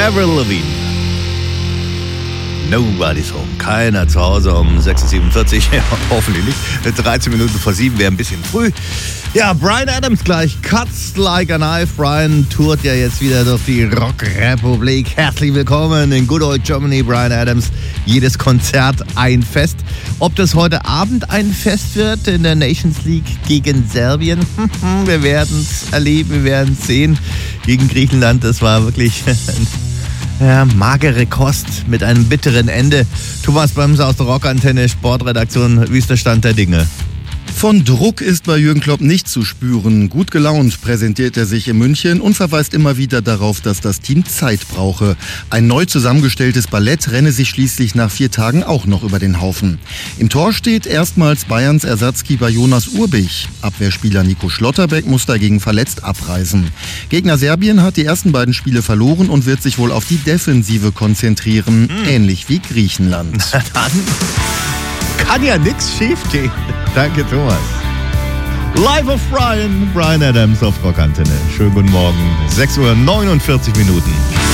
Avril Lavigne. Nobody's home. Keiner zu Hause um 6.47 Uhr. Ja, hoffentlich nicht. 13 Minuten vor 7 wäre ein bisschen früh. Ja, Bryan Adams gleich. Cuts like a knife. Bryan tourt ja jetzt wieder durch die Rockrepublik. Herzlich willkommen in Good Old Germany, Bryan Adams. Jedes Konzert ein Fest. Ob das heute Abend ein Fest wird in der Nations League gegen Serbien? Wir werden es erleben, wir werden es sehen. Gegen Griechenland, das war wirklich... Ja, magere Kost mit einem bitteren Ende. Thomas Bremser aus der Rockantenne, Sportredaktion. Wie ist der Stand der Dinge? Von Druck ist bei Jürgen Klopp nicht zu spüren. Gut gelaunt präsentiert er sich in München und verweist immer wieder darauf, dass das Team Zeit brauche. Ein neu zusammengestelltes Ballett renne sich schließlich nach 4 Tagen auch noch über den Haufen. Im Tor steht erstmals Bayerns Ersatzkeeper Jonas Urbich. Abwehrspieler Nico Schlotterbeck muss dagegen verletzt abreisen. Gegner Serbien hat die ersten beiden Spiele verloren und wird sich wohl auf die Defensive konzentrieren, ähnlich wie Griechenland. Dann kann ja nichts schiefgehen. Danke, Thomas. Live of Bryan Adams auf Rockantenne. Schönen guten Morgen. 6.49 Uhr.